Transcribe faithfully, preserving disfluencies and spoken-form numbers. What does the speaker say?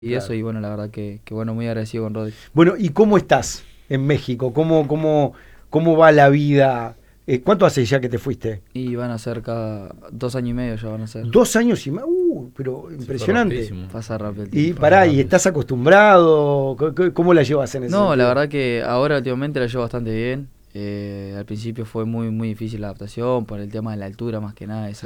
y Claro. eso, y bueno, la verdad que, que bueno, muy agradecido con Rodri. Bueno, ¿y cómo estás en México? ¿Cómo, cómo, cómo va la vida? Eh, ¿Cuánto hace ya que te fuiste? Y van a ser cada dos años y medio ya van a ser. Dos años y más. Uh, pero Se fue impresionante. rapidísimo. Pasa rápido el Y tiempo. Pasa pará, ¿y rápido. estás acostumbrado? ¿Cómo- cómo- ¿Cómo la llevas en ese No, la sentido? verdad que ahora últimamente la llevo bastante bien. Eh, al principio fue muy muy difícil la adaptación por el tema de la altura más que nada, ese